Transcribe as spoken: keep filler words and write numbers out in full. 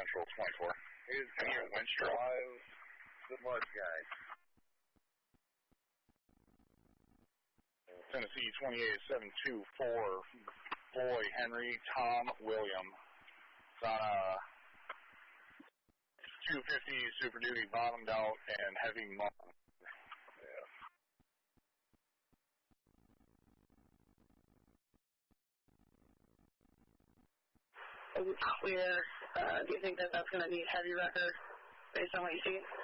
Central twenty-four. Here's five. Good luck, guys. Tennessee twenty-eight seven two four, boy Henry Tom William. It's on a two fifty Super Duty, bottomed out and heavy mud. Yeah. Clear. Uh, do you think that that's going to be heavy wrecker based on what you see?